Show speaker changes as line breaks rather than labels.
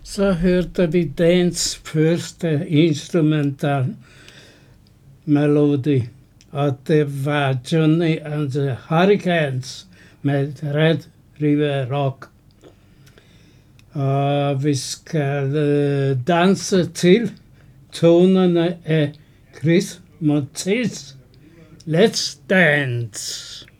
Så hørte vi dagens første instrumental melodi, og det var Johnny and the Hurricanes med Red River Rock. Og vi skal danse til tonerne af Chris Montes. Let's dance!